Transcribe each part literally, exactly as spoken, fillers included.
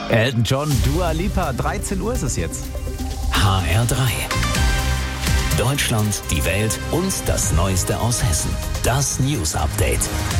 Elton John, Dua Lipa, dreizehn Uhr ist es jetzt. H R drei. Deutschland, die Welt und das Neueste aus Hessen. Das News Update.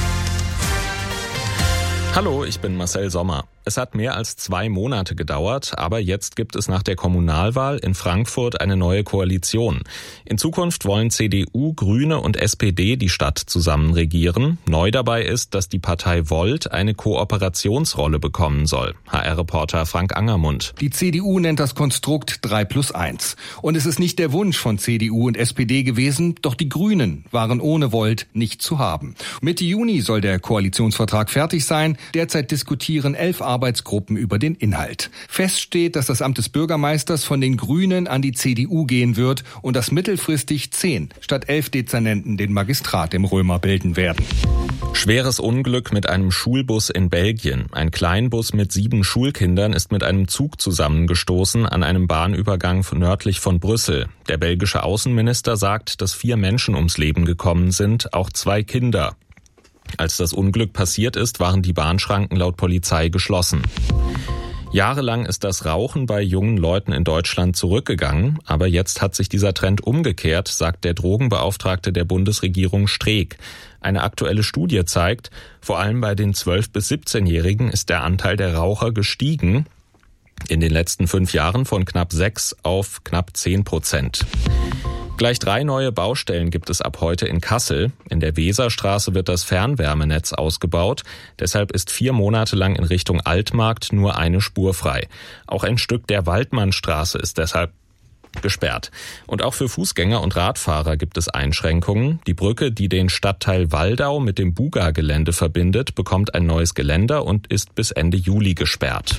Hallo, ich bin Marcel Sommer. Es hat mehr als zwei Monate gedauert, aber jetzt gibt es nach der Kommunalwahl in Frankfurt eine neue Koalition. In Zukunft wollen C D U, Grüne und S P D die Stadt zusammen regieren. Neu dabei ist, dass die Partei Volt eine Kooperationsrolle bekommen soll. H R-Reporter Frank Angermund. Die C D U nennt das Konstrukt drei plus eins. Und es ist nicht der Wunsch von C D U und S P D gewesen, doch die Grünen waren ohne Volt nicht zu haben. Mitte Juni soll der Koalitionsvertrag fertig sein. Derzeit diskutieren elf Arbeitsgruppen über den Inhalt. Fest steht, dass das Amt des Bürgermeisters von den Grünen an die C D U gehen wird und dass mittelfristig zehn statt elf Dezernenten den Magistrat im Römer bilden werden. Schweres Unglück mit einem Schulbus in Belgien. Ein Kleinbus mit sieben Schulkindern ist mit einem Zug zusammengestoßen an einem Bahnübergang nördlich von Brüssel. Der belgische Außenminister sagt, dass vier Menschen ums Leben gekommen sind, auch zwei Kinder. Als das Unglück passiert ist, waren die Bahnschranken laut Polizei geschlossen. Jahrelang ist das Rauchen bei jungen Leuten in Deutschland zurückgegangen, aber jetzt hat sich dieser Trend umgekehrt, sagt der Drogenbeauftragte der Bundesregierung Streeck. Eine aktuelle Studie zeigt, vor allem bei den zwölf- bis siebzehnjährigen ist der Anteil der Raucher gestiegen. In den letzten fünf Jahren von knapp sechs auf knapp zehn Prozent. Gleich drei neue Baustellen gibt es ab heute in Kassel. In der Weserstraße wird das Fernwärmenetz ausgebaut. Deshalb ist vier Monate lang in Richtung Altmarkt nur eine Spur frei. Auch ein Stück der Waldmannstraße ist deshalb gesperrt. Und auch für Fußgänger und Radfahrer gibt es Einschränkungen. Die Brücke, die den Stadtteil Waldau mit dem Buga-Gelände verbindet, bekommt ein neues Geländer und ist bis Ende Juli gesperrt.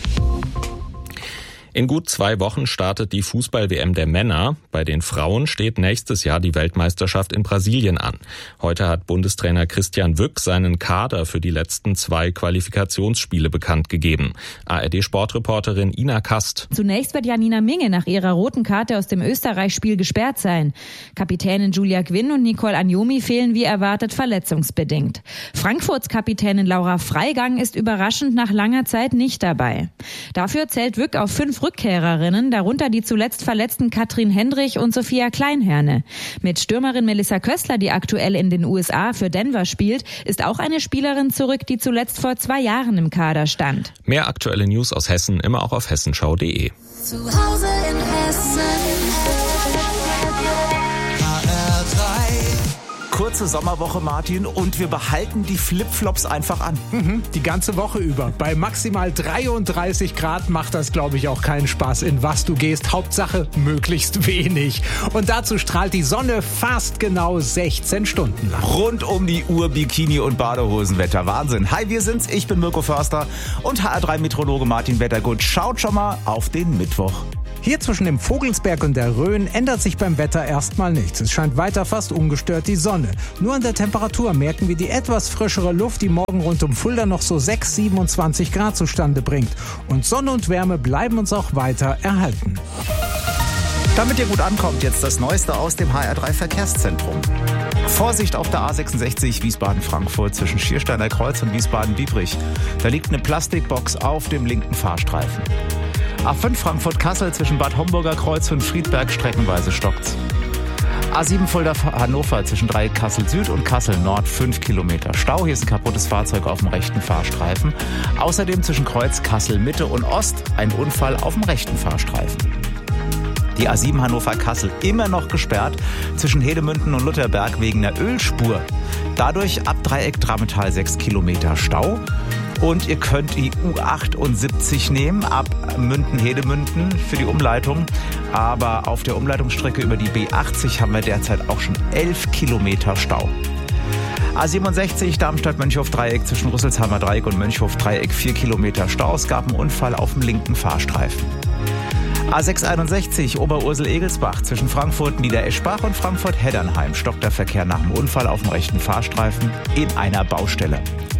In gut zwei Wochen startet die Fußball-W M der Männer. Bei den Frauen steht nächstes Jahr die Weltmeisterschaft in Brasilien an. Heute hat Bundestrainer Christian Wück seinen Kader für die letzten zwei Qualifikationsspiele bekannt gegeben. A R D-Sportreporterin Ina Kast. Zunächst wird Janina Minge nach ihrer roten Karte aus dem Österreich-Spiel gesperrt sein. Kapitänin Julia Gwynn und Nicole Agnomi fehlen wie erwartet verletzungsbedingt. Frankfurts Kapitänin Laura Freigang ist überraschend nach langer Zeit nicht dabei. Dafür zählt Wück auf fünf Rückkehrerinnen, darunter die zuletzt verletzten Katrin Hendrich und Sophia Kleinherne. Mit Stürmerin Melissa Köstler, die aktuell in den U S A für Denver spielt, ist auch eine Spielerin zurück, die zuletzt vor zwei Jahren im Kader stand. Mehr aktuelle News aus Hessen immer auch auf hessenschau punkt de. Zu Hause in Hessen. H R drei. Kurze Sommerwoche, Martin, und wir behalten die Flipflops einfach an. Mhm, die ganze Woche über. Bei maximal dreiunddreißig Grad macht das, glaube ich, auch keinen Spaß, in was du gehst. Hauptsache möglichst wenig. Und dazu strahlt die Sonne fast genau sechzehn Stunden lang. Rund um die Uhr Bikini- und Badehosenwetter. Wahnsinn. Hi, wir sind's. Ich bin Mirko Förster und H R drei Meteorologe Martin Wettergut. Schaut schon mal auf den Mittwoch. Hier zwischen dem Vogelsberg und der Rhön ändert sich beim Wetter erstmal nichts. Es scheint weiter fast ungestört die Sonne. Nur an der Temperatur merken wir die etwas frischere Luft, die morgen rund um Fulda noch so sechs, siebenundzwanzig Grad zustande bringt. Und Sonne und Wärme bleiben uns auch weiter erhalten. Damit ihr gut ankommt, jetzt das Neueste aus dem H R drei Verkehrszentrum. Vorsicht auf der A sechsundsechzig Wiesbaden-Frankfurt zwischen Schiersteiner Kreuz und Wiesbaden-Biebrich. Da liegt eine Plastikbox auf dem linken Fahrstreifen. A fünf Frankfurt-Kassel zwischen Bad Homburger Kreuz und Friedberg streckenweise stockt's. A sieben Fulda-Hannover zwischen Dreieck Kassel Süd und Kassel Nord fünf Kilometer Stau. Hier ist ein kaputtes Fahrzeug auf dem rechten Fahrstreifen. Außerdem zwischen Kreuz Kassel Mitte und Ost ein Unfall auf dem rechten Fahrstreifen. Die A sieben Hannover-Kassel immer noch gesperrt zwischen Hedemünden und Lutherberg wegen der Ölspur. Dadurch ab Dreieck Drametal sechs Kilometer Stau. Und ihr könnt die U achtundsiebzig nehmen, ab Münden-Hedemünden für die Umleitung. Aber auf der Umleitungsstrecke über die B achtzig haben wir derzeit auch schon elf Kilometer Stau. A siebenundsechzig Darmstadt-Mönchhof-Dreieck zwischen Rüsselsheimer Dreieck und Mönchhof-Dreieck vier Kilometer Stau. Es gab einen Unfall auf dem linken Fahrstreifen. A sechshunderteinundsechzig Oberursel-Egelsbach zwischen Frankfurt-Niedereschbach und Frankfurt-Heddernheim stockt der Verkehr nach dem Unfall auf dem rechten Fahrstreifen in einer Baustelle.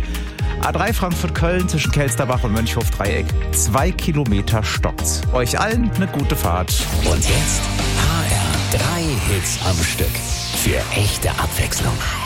A drei Frankfurt-Köln zwischen Kelsterbach und Mönchhof-Dreieck. Zwei Kilometer stockt's. Euch allen eine gute Fahrt. Und jetzt H R drei Hits am Stück. Für echte Abwechslung.